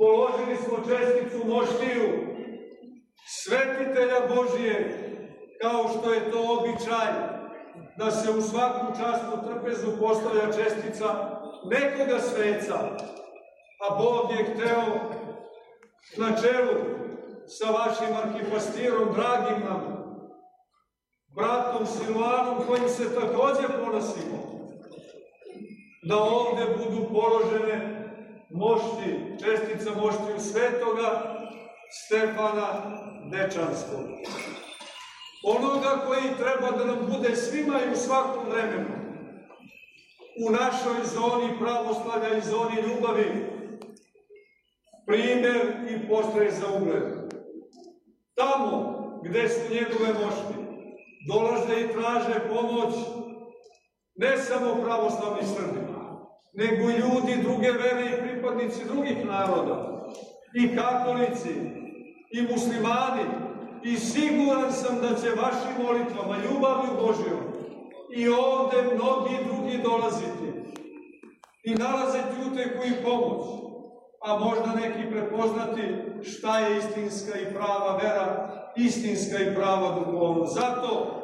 položili smo česticu moštiju svetitelja Božijeg, kao što je to običaj, da se u svaku časnu trpezu postavlja čestica nekoga sveca, a Bog je hteo na čelu sa vašim arhipastirom, dragim nam, bratom Silvanom, kojim se takođe ponosimo, da ovde budu položene mošti, čestica moštiju svetoga Stefana Dečanskog. Onoga koji treba da nam bude svima i u svakom vremenu, u našoj zoni pravoslavlja i zoni ljubavi, primer i postreh za ugled. Tamo gde su njegove mošti, dolaze i traže pomoć ne samo pravoslavni Srbi, nego i ljudi druge vere i pripadnici drugih naroda, i katolici, i muslimani, i siguran sam da će vašim molitvama, ljubavlju Božjom, i ovde mnogi drugi dolaziti i nalaziti uteku i pomoć, a možda neki prepoznati šta je istinska i prava vera, istinska i prava duhovnost. Zato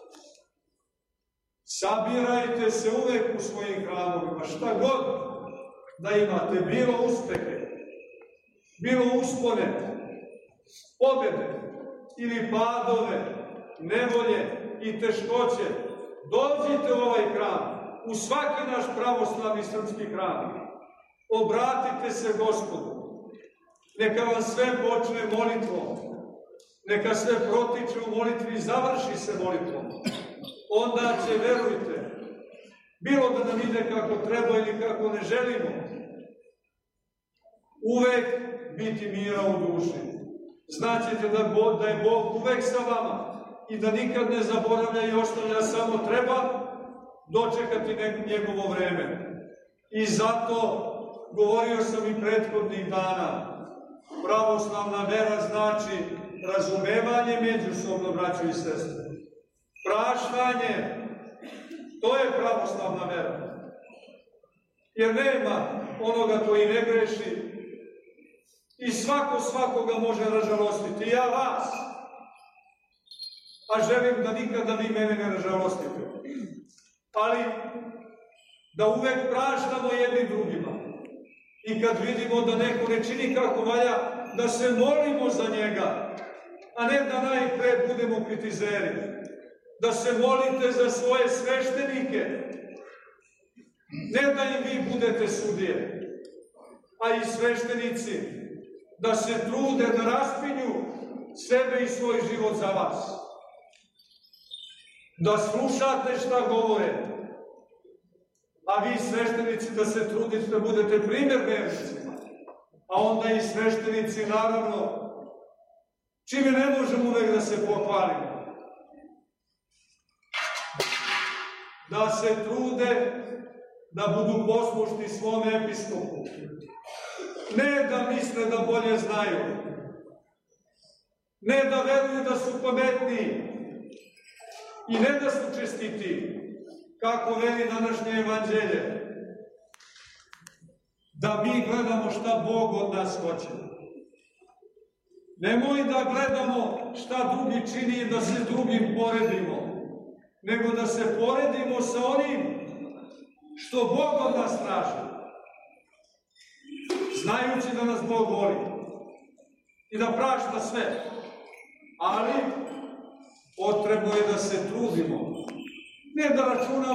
sabirajte se uvek u svojim hramovima, šta god da imate, bilo uspehe, bilo uspone, pobede ili padove, nevolje i teškoće, dođite u ovaj hram, u svaki naš pravoslavni srpski hram, obratite se Gospodu, neka vam sve počne molitvom, neka sve protiče u molitvi i završi se molitvom. Onda će, verujte, bilo da nam ide kako treba ili kako ne želimo, uvek biti mira u duši. Znaćete da je Bog uvek sa vama i da nikad ne zaboravlja i ostavlja, samo treba dočekati njegovo vreme. I zato, govorio sam i prethodnih dana, pravoslavna vera znači razumevanje međusobno, braćo i sestre. Praštanje, to je pravoslavna vera. Jer nema onoga koji ne greši i svako svakoga može ražalostiti. I ja vas, a želim da nikada vi mene ne ražalostite. Ali da uvek praštamo jednim drugima. I kad vidimo da neko ne čini kako valja, da se molimo za njega, a ne da najpre budemo kritizeri. Da se molite za svoje sveštenike, ne da im vi budete sudije, a i sveštenici da se trude da raspinju sebe i svoj život za vas. Da slušate šta govore, a vi sveštenici da se trudite da budete primer vernicima, a onda i sveštenici naravno, čime ne možemo uvek da se pohvalimo, da se trude da budu poslušni svom episkopu. Ne da misle da bolje znaju, ne da veruju da su pametniji i ne da su čestiti, kako veli današnje evanđelje, da mi gledamo šta Bog od nas hoće. Nemoj da gledamo šta drugi čini i da se drugim poredimo, nego da se poredimo sa onim što Bog od nas traži, znajući da nas Bog voli i da prašta sve, ali potrebno je da se trudimo, ne da računamo